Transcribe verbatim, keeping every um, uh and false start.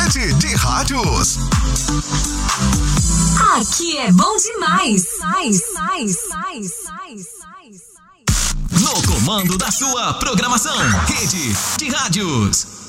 Rede de Rádios. Aqui é bom demais. Mais, mais, mais, mais, mais. No comando da sua programação, Rede de Rádios.